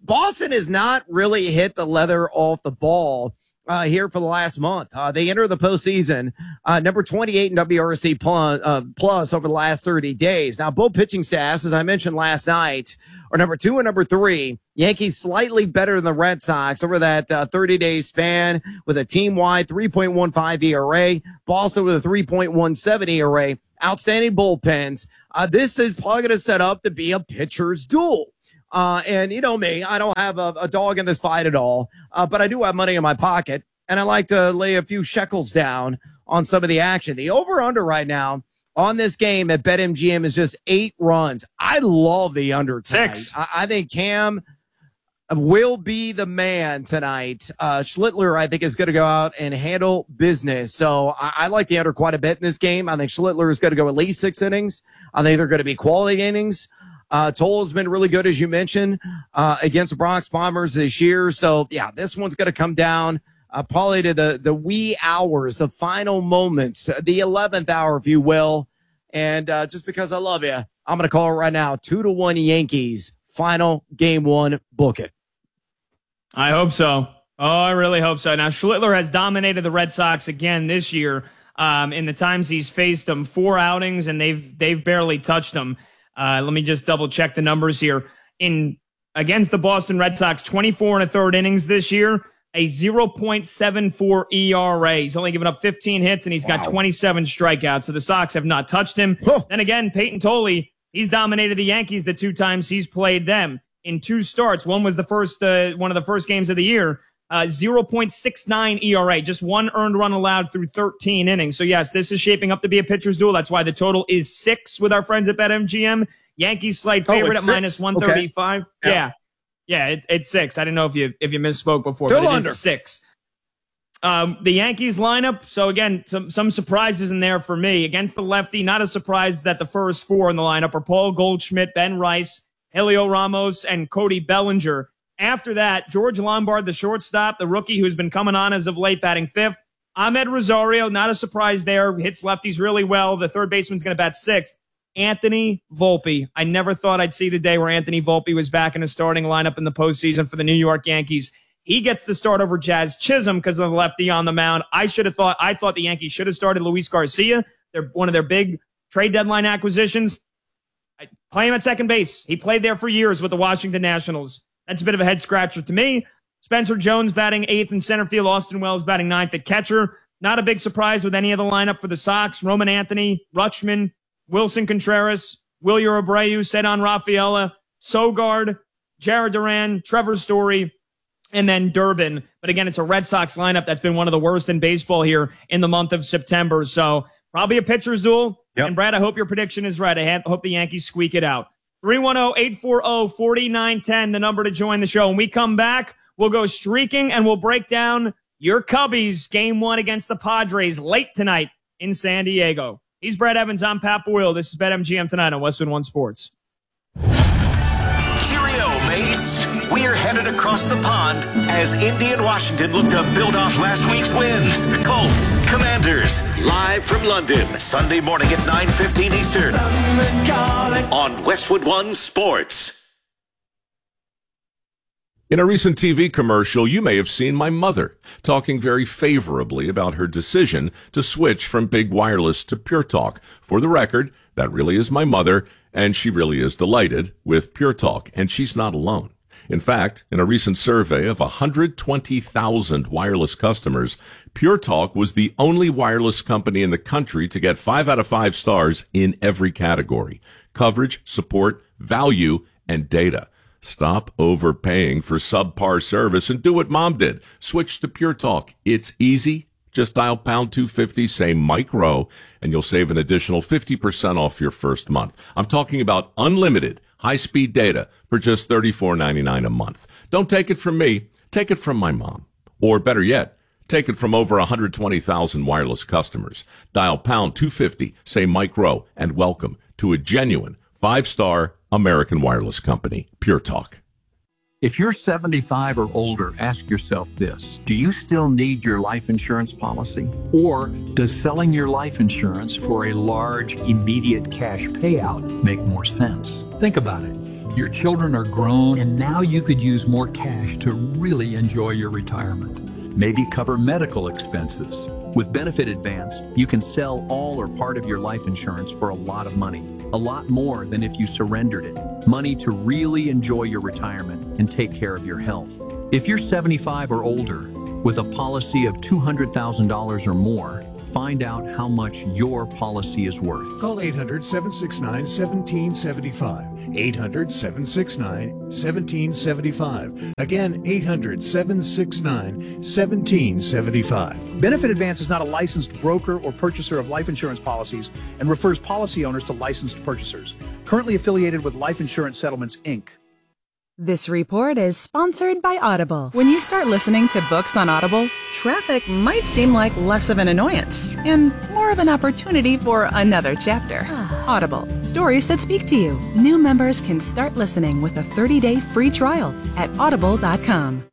Boston has not really hit the leather off the ball here for the last month. They enter the postseason number 28 in WRC plus over the last 30 days. Now, both pitching staffs, as I mentioned last night, are number 2 and number 3. Yankees slightly better than the Red Sox over that 30-day span with a team-wide 3.15 ERA. Boston with a 3.17 ERA. Outstanding bullpens. This is probably going to set up to be a pitcher's duel. And you know me, I don't have a dog in this fight at all, but I do have money in my pocket, and I like to lay a few shekels down on some of the action. The over-under right now on this game at BetMGM is just 8 runs. I love the under tonight. 6. I think Cam will be the man tonight. Schlittler, I think, is going to go out and handle business. So I like the under quite a bit in this game. I think Schlittler is going to go at least 6 innings. I think they're going to be quality innings. Toll has been really good, as you mentioned, against the Bronx Bombers this year. So, yeah, this one's going to come down probably to the wee hours, the final moments, the 11th hour, if you will. And just because I love you, I'm going to call it right now, 2-1 Yankees, final game 1, book it. I hope so. Oh, I really hope so. Now, Schlittler has dominated the Red Sox again this year in the times he's faced them. 4 outings, and they've barely touched them. Let me just double check the numbers here. Against the Boston Red Sox, 24 1/3 innings this year, a 0.74 ERA. He's only given up 15 hits, and he's got 27 strikeouts. So the Sox have not touched him. Then again, Peyton Tolley, he's dominated the Yankees the 2 times he's played them in 2 starts. One was the first one of the first games of the year. 0.69 ERA, just 1 earned run allowed through 13 innings. So, yes, this is shaping up to be a pitcher's duel. That's why the total is 6 with our friends at BetMGM. Yankees slight favorite at minus 135. Okay. Yeah, it's 6. I didn't know if you misspoke before, Still but it under. is 6. The Yankees lineup, so again, some surprises in there for me. Against the lefty, not a surprise that the first 4 in the lineup are Paul Goldschmidt, Ben Rice, Helio Ramos, and Cody Bellinger. After that, George Lombard, the shortstop, the rookie who's been coming on as of late, batting 5th. Ahmed Rosario, not a surprise there, hits lefties really well. The third baseman's going to bat 6th. Anthony Volpe. I never thought I'd see the day where Anthony Volpe was back in the starting lineup in the postseason for the New York Yankees. He gets the start over Jazz Chisholm because of the lefty on the mound. I thought the Yankees should have started Luis Garcia. They're one of their big trade deadline acquisitions. I play him at second base. He played there for years with the Washington Nationals. That's a bit of a head scratcher to me. Spencer Jones batting 8th in center field. Austin Wells batting 9th at catcher. Not a big surprise with any of the lineup for the Sox. Roman Anthony, Rutschman, Wilson Contreras, Wilyer Abreu, Cedon Rafaela, Sogard, Jared Duran, Trevor Story, and then Durbin. But again, it's a Red Sox lineup that's been one of the worst in baseball here in the month of September. So probably a pitcher's duel. Yep. And Brad, I hope your prediction is right. I hope the Yankees squeak it out. 310-840-4910, the number to join the show. When we come back, we'll go streaking and we'll break down your Cubbies game 1 against the Padres late tonight in San Diego. He's Brad Evans. I'm Pat Boyle. This is BetMGM tonight on Westwood One Sports. Cheerio, mates. We're headed across the pond as Indy and Washington look to build off last week's wins. Colts, Commanders, live from London, Sunday morning at 9:15 Eastern on Westwood One Sports. In a recent TV commercial, you may have seen my mother talking very favorably about her decision to switch from big wireless to Pure Talk. For the record, that really is my mother, and she really is delighted with Pure Talk, and she's not alone. In fact, in a recent survey of 120,000 wireless customers, Pure Talk was the only wireless company in the country to get 5 out of 5 stars in every category: coverage, support, value, and data. Stop overpaying for subpar service and do what Mom did. Switch to Pure Talk. It's easy. Just dial pound 250, say Mike Rowe, and you'll save an additional 50% off your first month. I'm talking about unlimited high-speed data for just $34.99 a month. Don't take it from me. Take it from my mom. Or better yet, take it from over 120,000 wireless customers. Dial pound 250, say Mike Rowe, and welcome to a genuine 5-star American wireless company, Pure Talk. If you're 75 or older, ask yourself this: do you still need your life insurance policy? Or does selling your life insurance for a large, immediate cash payout make more sense? Think about it. Your children are grown, and now you could use more cash to really enjoy your retirement. Maybe cover medical expenses. With Benefit Advance, you can sell all or part of your life insurance for a lot of money. A lot more than if you surrendered it. Money to really enjoy your retirement and take care of your health. If you're 75 or older, with a policy of $200,000 or more, find out how much your policy is worth. Call 800-769-1775. 800-769-1775. Again, 800-769-1775. Benefit Advance is not a licensed broker or purchaser of life insurance policies and refers policy owners to licensed purchasers. Currently affiliated with Life Insurance Settlements, Inc. This report is sponsored by Audible. When you start listening to books on Audible, traffic might seem like less of an annoyance and more of an opportunity for another chapter. Audible, stories that speak to you. New members can start listening with a 30-day free trial at audible.com.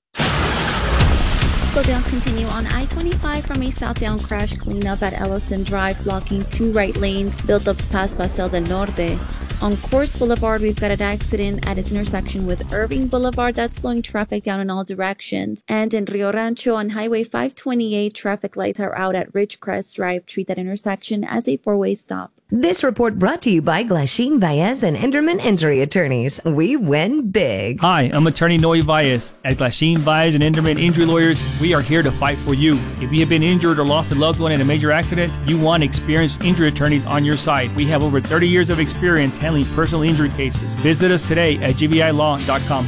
Slowdowns continue on I-25 from a southbound crash cleanup at Ellison Drive, blocking 2 right lanes. Build-ups past Paseo del Norte. On Course Boulevard, we've got an accident at its intersection with Irving Boulevard that's slowing traffic down in all directions. And in Rio Rancho on Highway 528, traffic lights are out at Ridgecrest Drive. Treat that intersection as a 4-way stop. This report brought to you by Glasheen Baez and Enderman Injury Attorneys. We win big. Hi, I'm attorney Noe Baez. At Glasheen Baez and Enderman Injury Lawyers, we are here to fight for you. If you have been injured or lost a loved one in a major accident, you want experienced injury attorneys on your side. We have over 30 years of experience handling personal injury cases. Visit us today at gvilaw.com.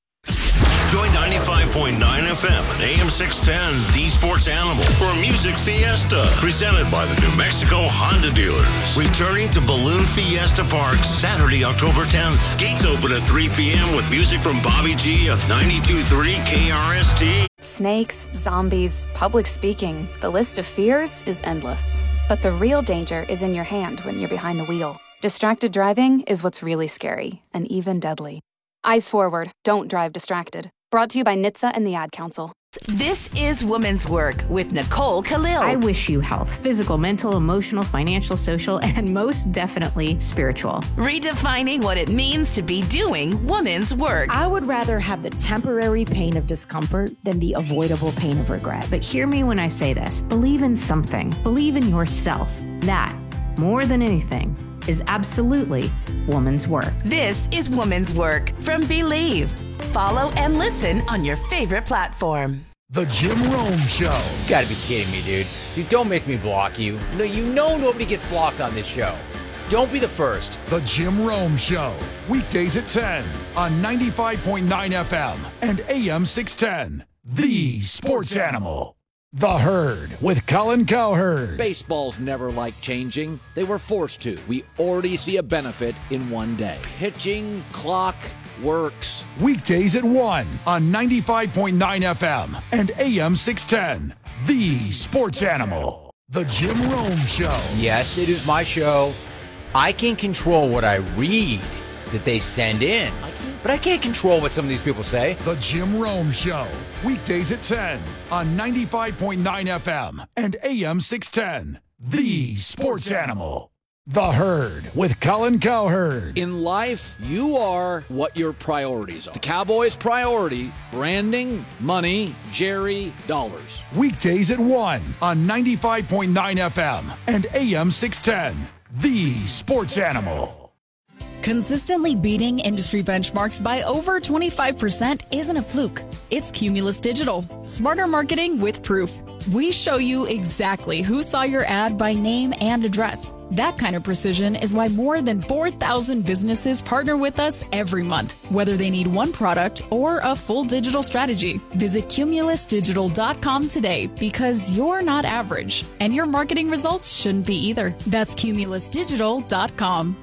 Join 95.9 FM and AM 610, The Sports Animal, for a music fiesta presented by the New Mexico Honda dealers. Returning to Balloon Fiesta Park Saturday, October 10th. Gates open at 3 p.m. with music from Bobby G of 92.3 KRST. Snakes, zombies, public speaking. The list of fears is endless. But the real danger is in your hand when you're behind the wheel. Distracted driving is what's really scary and even deadly. Eyes forward. Don't drive distracted. Brought to you by NHTSA and the Ad Council. This is Women's Work with Nicole Khalil. I wish you health, physical, mental, emotional, financial, social, and most definitely spiritual. Redefining what it means to be doing women's work. I would rather have the temporary pain of discomfort than the avoidable pain of regret. But hear me when I say this. Believe in something. Believe in yourself. That, more than anything, is absolutely woman's work. This is Woman's Work from Believe. Follow and listen on your favorite platform. The Jim Rome Show. You gotta be kidding me, dude. Dude, don't make me block you. No, you know nobody gets blocked on this show. Don't be the first. The Jim Rome Show. Weekdays at 10 on 95.9 FM and AM 610. The Sports Animal. The Herd with Colin Cowherd. Baseball's never liked changing. They were forced to. We already see a benefit in one day. Pitching, clock, works. Weekdays at 1 on 95.9 FM and AM 610. The Sports Animal. The Jim Rome Show. Yes, it is my show. I can control what I read that they send in. But I can't control what some of these people say. The Jim Rome Show. Weekdays at 10 on 95.9 FM and AM 610. The Sports Animal. The Herd with Colin Cowherd. In life, you are what your priorities are. The Cowboys' priority, branding, money, Jerry, dollars. Weekdays at 1 on 95.9 FM and AM 610. The Sports Animal. Consistently beating industry benchmarks by over 25% isn't a fluke. It's Cumulus Digital. Smarter marketing with proof. We show you exactly who saw your ad by name and address. That kind of precision is why more than 4,000 businesses partner with us every month, whether they need one product or a full digital strategy. Visit cumulusdigital.com today because you're not average, and your marketing results shouldn't be either. That's cumulusdigital.com.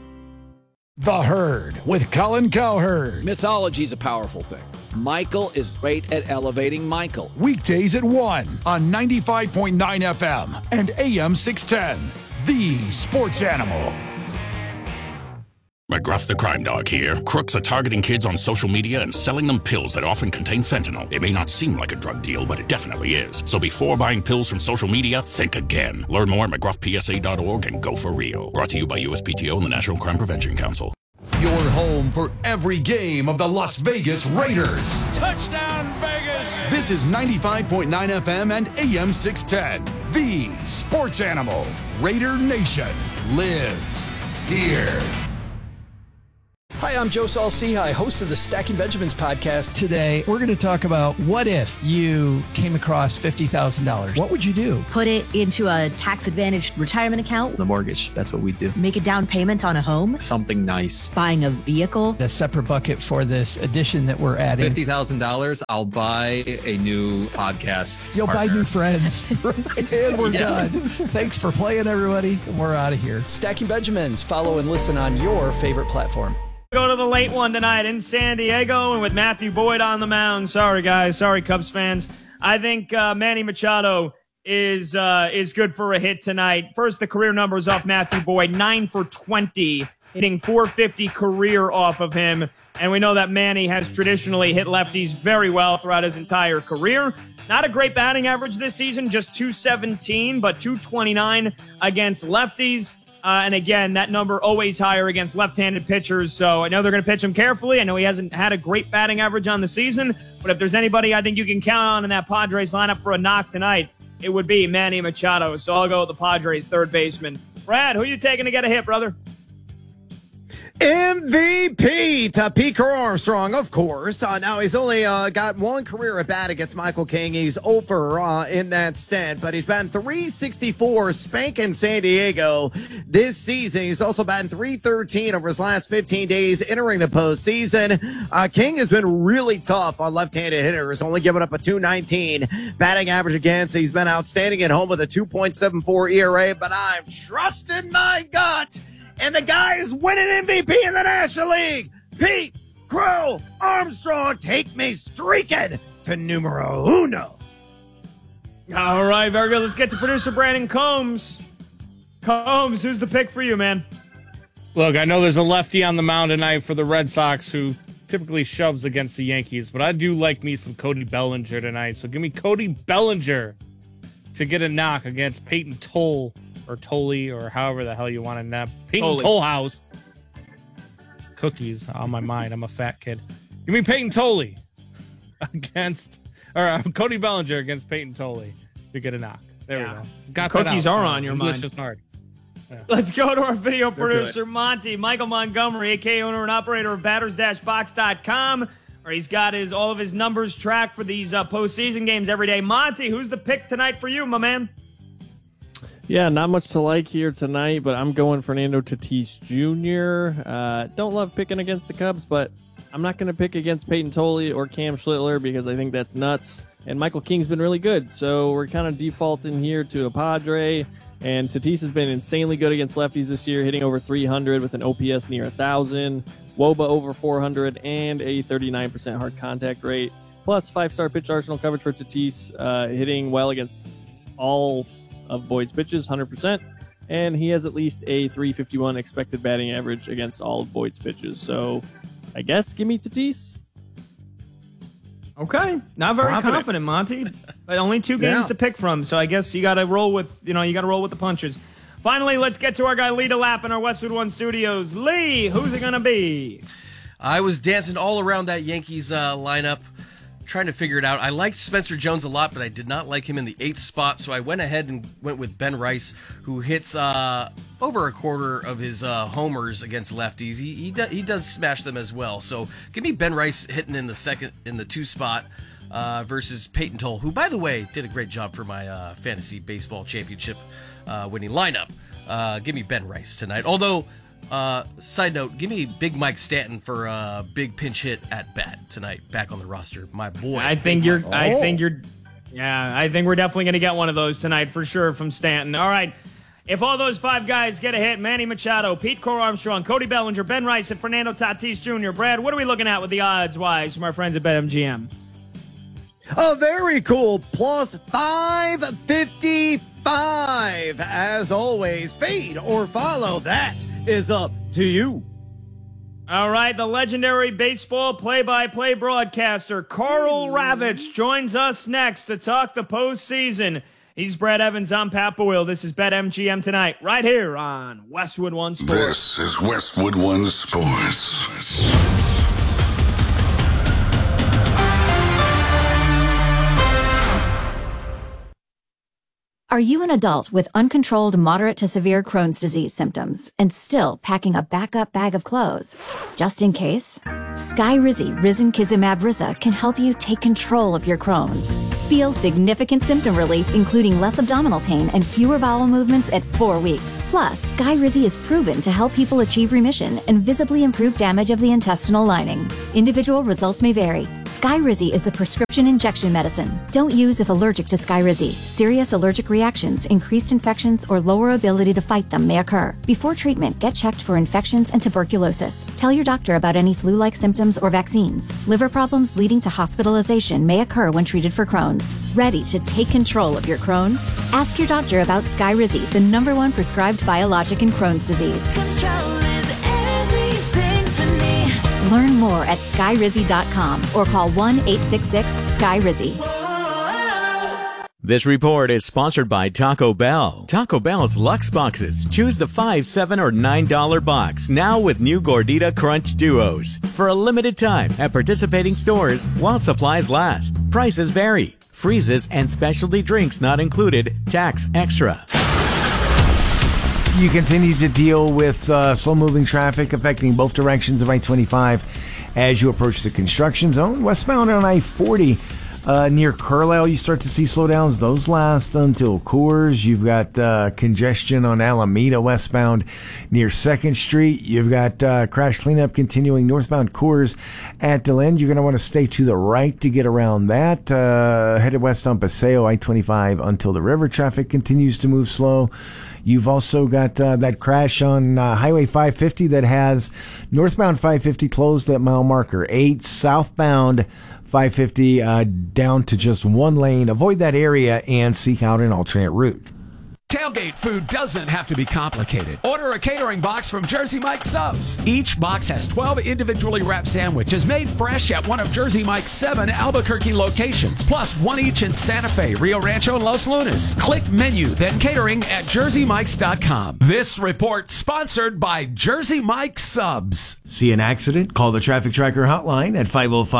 The Herd with Colin Cowherd. Mythology is a powerful thing. Michael is great at elevating Michael. Weekdays at 1 on 95.9 FM and AM 610. The Sports Animal. McGruff the Crime Dog here. Crooks are targeting kids on social media and selling them pills that often contain fentanyl. It may not seem like a drug deal, but it definitely is. So before buying pills from social media, think again. Learn more at mcgruffpsa.org and go for real. Brought to you by USPTO and the National Crime Prevention Council. your home for every game of the Las Vegas Raiders. Touchdown, Vegas! This is 95.9 FM and AM 610. The Sports Animal. Raider Nation lives here. Hi, I'm Joe Saul-Sehy, host of the Stacking Benjamins podcast. Today, we're going to talk about what if you came across $50,000? What would you do? Put it into a tax-advantaged retirement account. The mortgage, that's what we do. Make a down payment on a home. Something nice. Buying a vehicle. A separate bucket for this addition that we're adding. $50,000, I'll buy a new podcast. You'll partner. buy new friends. And we're done. Thanks for playing, everybody. And we're out of here. Stacking Benjamins. Follow and listen on your favorite platform. Go to the late one tonight in San Diego and with Matthew Boyd on the mound. Sorry, guys. Sorry, Cubs fans. I think Manny Machado is good for a hit tonight. First, the career numbers off Matthew Boyd, 9 for 20, hitting 450 career off of him. And we know that Manny has traditionally hit lefties very well throughout his entire career. Not a great batting average this season, just 217, but 229 against lefties. And again, that number always higher against left-handed pitchers. So I know they're going to pitch him carefully. I know he hasn't had a great batting average on the season. But if there's anybody I think you can count on in that Padres lineup for a knock tonight, it would be Manny Machado. So I'll go with the Padres third baseman. Brad, who are you taking to get a hit, brother? MVP to Pete Crow Armstrong, of course. Now, he's only got one career at bat against Michael King. He's over in that stint, but he's batting .364 spanking San Diego this season. He's also batting .313 over his last 15 days entering the postseason. King has been really tough on left-handed hitters, only giving up a .219 batting average against. He's been outstanding at home with a 2.74 ERA, but I'm trusting my gut. And the guy is winning MVP in the National League. Pete Crow Armstrong, take me streaking to numero uno. All right, very good. Let's get to producer Brandon Combs. Combs, who's the pick for you, man? Look, I know there's a lefty on the mound tonight for the Red Sox who typically shoves against the Yankees, but I do like me some Cody Bellinger tonight. So give me Cody Bellinger to get a knock against Peyton Toll. Or Tolley, or however the hell you want to nap. Peyton Tollhouse. Cookies on my mind. I'm a fat kid. Give me Peyton Tolley Cody Bellinger against Peyton Tolley to get a knock. There we go. Got cookies that out. are on your mind. English is hard. Yeah. Let's go to our video producer, Monty. Michael Montgomery, a.k.a. owner and operator of batters-box.com, where he's got all of his numbers tracked for these postseason games every day. Monty, who's the pick tonight for you, my man? Yeah, not much to like here tonight, but I'm going Fernando Tatis Jr. Don't love picking against the Cubs, but I'm not going to pick against Peyton Tolley or Cam Schlittler because I think that's nuts. And Michael King's been really good, so we're kind of defaulting here to a Padre. And Tatis has been insanely good against lefties this year, hitting over 300 with an OPS near 1,000, WOBA over 400, and a 39% hard contact rate. Plus 5-star pitch arsenal coverage for Tatis, hitting well against all of Boyd's pitches, 100%, and he has at least a .351 expected batting average against all of Boyd's pitches. So, I guess give me Tatis. Okay, not very confident, Monty, but only 2 games to pick from. So I guess you got to roll with the punches. Finally, let's get to our guy Lee DeLapp in our Westwood One Studios. Lee, who's it gonna be? I was dancing all around that Yankees lineup, trying to figure it out. I liked Spencer Jones a lot, but I did not like him in the 8th spot, so I went ahead and went with Ben Rice, who hits over a quarter of his homers against lefties. He does smash them as well. So give me Ben Rice hitting in the 2 spot versus Peyton Toll, who, by the way, did a great job for my fantasy baseball championship winning lineup. Give me Ben Rice tonight. Although, side note, give me Big Mike Stanton for a big pinch hit at bat tonight, back on the roster. My boy. I think we're definitely going to get one of those tonight for sure from Stanton. All right. If all those 5 guys get a hit, Manny Machado, Pete Crow Armstrong, Cody Bellinger, Ben Rice, and Fernando Tatis Jr., Brad, what are we looking at with the odds-wise from our friends at BetMGM? Oh, very cool. Plus 555. As always, fade or follow. That is up to you. All right, the legendary baseball play-by-play broadcaster Karl Ravech joins us next to talk the postseason. He's Brad Evans. I'm Pat Boyle. This is BetMGM Tonight, right here on Westwood One Sports. This is Westwood One Sports. Are you an adult with uncontrolled moderate to severe Crohn's disease symptoms and still packing a backup bag of clothes? Just in case? Skyrizi Risankizumab Riza can help you take control of your Crohn's. Feel significant symptom relief, including less abdominal pain and fewer bowel movements at 4 weeks. Plus, Skyrizi is proven to help people achieve remission and visibly improve damage of the intestinal lining. Individual results may vary. Skyrizi is a prescription injection medicine. Don't use if allergic to Skyrizi. Serious allergic reactions, increased infections, or lower ability to fight them may occur. Before treatment, get checked for infections and tuberculosis. Tell your doctor about any flu-like symptoms or vaccines. Liver problems leading to hospitalization may occur when treated for Crohn's. Ready to take control of your Crohn's? Ask your doctor about Skyrizi, the #1 prescribed biologic in Crohn's disease. Control is everything to me. Learn more at skyrizi.com or call 1-866-SKYRIZI. This report is sponsored by Taco Bell. Taco Bell's Luxe Boxes. Choose the $5, $7, or $9 box. Now with new Gordita Crunch Duos. For a limited time at participating stores while supplies last. Prices vary. Freezes and specialty drinks not included. Tax extra. You continue to deal with slow-moving traffic affecting both directions of I-25 as you approach the construction zone. Westbound on I-40 near Carlisle, you start to see slowdowns. Those last until Coors. You've got congestion on Alameda westbound near 2nd Street. You've got crash cleanup continuing northbound Coors at DeLand. You're going to want to stay to the right to get around that. Headed west on Paseo, I-25 until the river. Traffic continues to move slow. You've also got that crash on Highway 550 that has northbound 550 closed at mile marker 8, southbound 550 down to just one lane. Avoid that area and seek out an alternate route. Tailgate food doesn't have to be complicated. Order a catering box from Jersey Mike's Subs. Each box has 12 individually wrapped sandwiches made fresh at one of Jersey Mike's 7 Albuquerque locations, plus one each in Santa Fe, Rio Rancho, and Los Lunas. Click menu, then catering at jerseymikes.com. This report sponsored by Jersey Mike's Subs. See an accident? Call the Traffic Tracker hotline at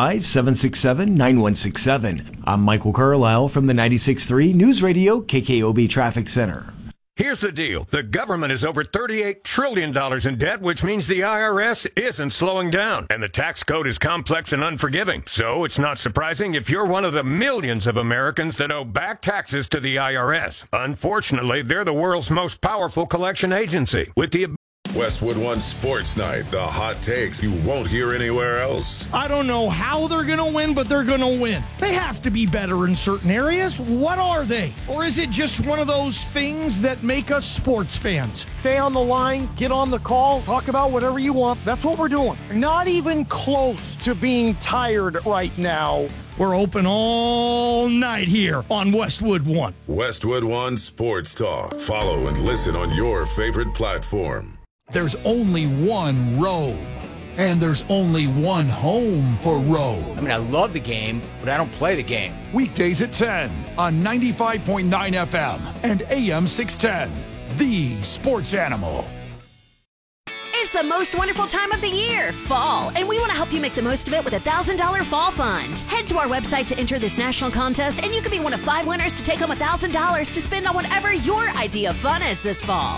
505-767-9167. I'm Michael Carlisle from the 96.3 News Radio KKOB Traffic Center. Here's the deal. The government is over $38 trillion in debt, which means the IRS isn't slowing down. And the tax code is complex and unforgiving. So it's not surprising if you're one of the millions of Americans that owe back taxes to the IRS. Unfortunately, they're the world's most powerful collection agency. With the Westwood One Sports Night, the hot takes you won't hear anywhere else. I don't know how they're going to win, but they're going to win. They have to be better in certain areas. What are they? Or is it just one of those things that make us sports fans? Stay on the line, get on the call, talk about whatever you want. That's what we're doing. Not even close to being tired right now. We're open all night here on Westwood One. Westwood One Sports Talk. Follow and listen on your favorite platform. There's only one Rome, and there's only one home for Rome. I mean, I love the game, but I don't play the game. Weekdays at 10 on 95.9 FM and AM 610. The Sports Animal. It's the most wonderful time of the year, fall, and we want to help you make the most of it with a $1,000 fall fund. Head to our website to enter this national contest, and you could be one of 5 winners to take home $1,000 to spend on whatever your idea of fun is this fall.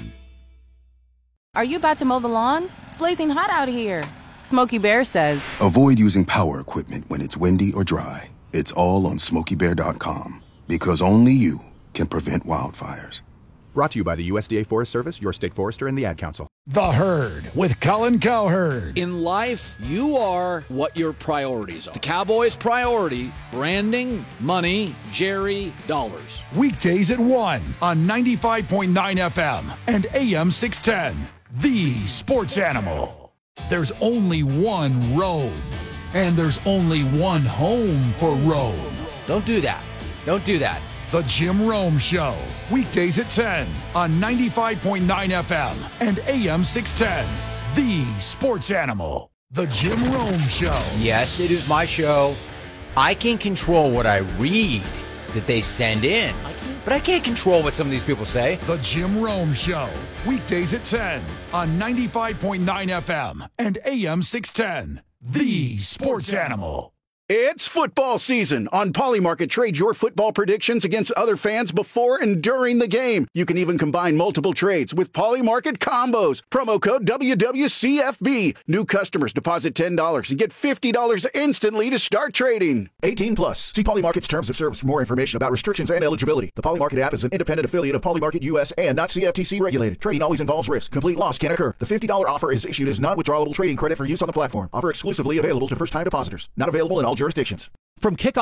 Are you about to mow the lawn? It's blazing hot out here. Smokey Bear says, avoid using power equipment when it's windy or dry. It's all on SmokeyBear.com, because only you can prevent wildfires. Brought to you by the USDA Forest Service, your state forester, and the Ad Council. The Herd with Colin Cowherd. In life, you are what your priorities are. The Cowboys' priority, branding, money, Jerry, dollars. Weekdays at 1 on 95.9 FM and AM 610. The Sports Animal. There's only one Rome, and there's only one home for Rome. Don't do that. Don't do that. The Jim Rome Show. Weekdays at 10 on 95.9 FM and AM 610. The Sports Animal. The Jim Rome Show. Yes, it is my show. I can control what I read that they send in. but I can't control what some of these people say. The Jim Rome Show, weekdays at 10 on 95.9 FM and AM 610. The Sports Animal. It's football season. On Polymarket, trade your football predictions against other fans before and during the game. You can even combine multiple trades with Polymarket combos. Promo code WWCFB. New customers deposit $10 and get $50 instantly to start trading. 18 plus. See Polymarket's terms of service for more information about restrictions and eligibility. The Polymarket app is an independent affiliate of Polymarket US and not CFTC regulated. Trading always involves risk. Complete loss can occur. The $50 offer is issued as non-withdrawable trading credit for use on the platform. Offer exclusively available to first-time depositors. Not available in all jurisdictions. From kickoff